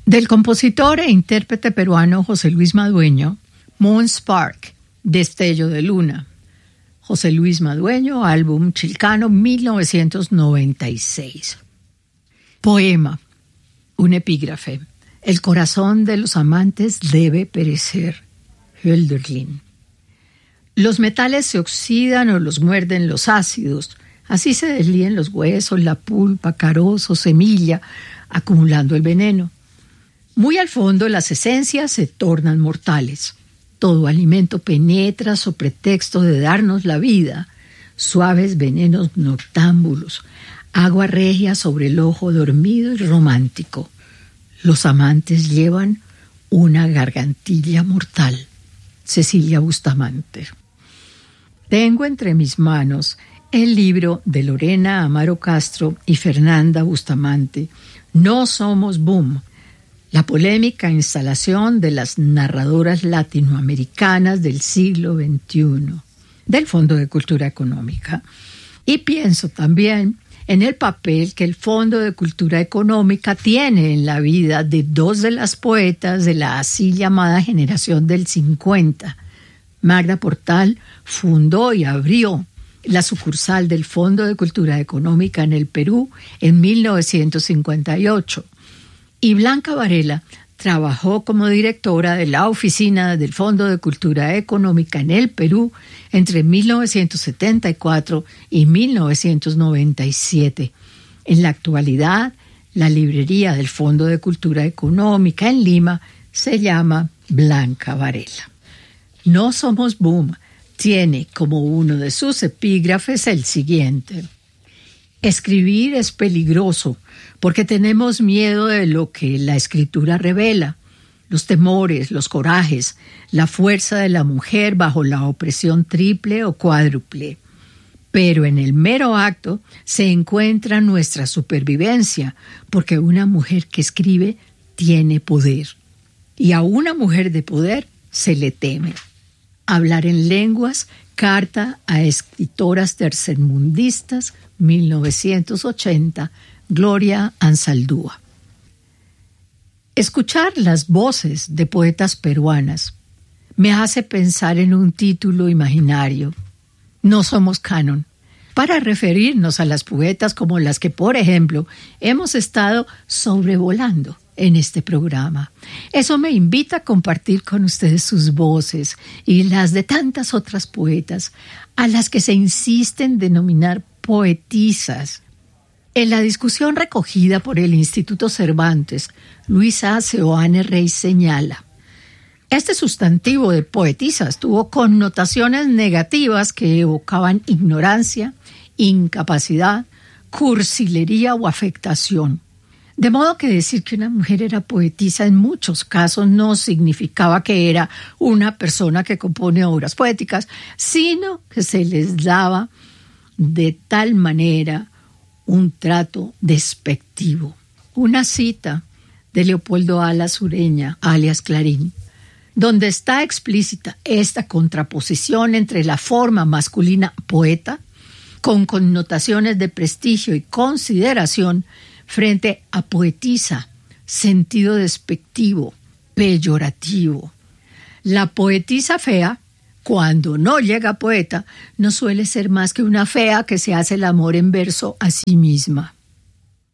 Del compositor e intérprete peruano José Luis Madueño, Moon Spark, Destello de Luna. José Luis Madueño, álbum Chilcano, 1996. Poema, un epígrafe. El corazón de los amantes debe perecer. Hölderlin. Los metales se oxidan o los muerden los ácidos. Así se deslíen los huesos, la pulpa, carozo, semilla, acumulando el veneno. Muy al fondo las esencias se tornan mortales. Todo alimento penetra sobre pretexto de darnos la vida. Suaves venenos noctámbulos. Agua regia sobre el ojo dormido y romántico. Los amantes llevan una gargantilla mortal. Cecilia Bustamante. Tengo entre mis manos el libro de Lorena Amaro Castro y Fernanda Bustamante, No somos boom, la polémica instalación de las narradoras latinoamericanas del siglo XXI, del Fondo de Cultura Económica. Y pienso también en el papel que el Fondo de Cultura Económica tiene en la vida de dos de las poetas de la así llamada generación del 50. Magda Portal fundó y abrió la sucursal del Fondo de Cultura Económica en el Perú en 1958. Y Blanca Varela trabajó como directora de la oficina del Fondo de Cultura Económica en el Perú entre 1974 y 1997. En la actualidad, la librería del Fondo de Cultura Económica en Lima se llama Blanca Varela. No somos boom tiene como uno de sus epígrafes el siguiente: escribir es peligroso porque tenemos miedo de lo que la escritura revela, los temores, los corajes, la fuerza de la mujer bajo la opresión triple o cuádruple. Pero en el mero acto se encuentra nuestra supervivencia, porque una mujer que escribe tiene poder. Y a una mujer de poder se le teme. Hablar en lenguas, carta a escritoras tercermundistas, 1980, Gloria Anzaldúa. Escuchar las voces de poetas peruanas me hace pensar en un título imaginario. No somos canon, para referirnos a las poetas como las que, por ejemplo, hemos estado sobrevolando en este programa. Eso me invita a compartir con ustedes sus voces y las de tantas otras poetas a las que se insiste en denominar poetisas. En la discusión recogida por el Instituto Cervantes, Luisa Seoane Rey señala: este sustantivo de poetisas tuvo connotaciones negativas que evocaban ignorancia, incapacidad, cursilería o afectación. De modo que decir que una mujer era poetisa en muchos casos no significaba que era una persona que compone obras poéticas, sino que se les daba de tal manera un trato despectivo. Una cita de Leopoldo Alas Ureña, alias Clarín, donde está explícita esta contraposición entre la forma masculina poeta, con connotaciones de prestigio y consideración, frente a poetisa, sentido despectivo, peyorativo. La poetisa fea, cuando no llega poeta, no suele ser más que una fea que se hace el amor en verso a sí misma.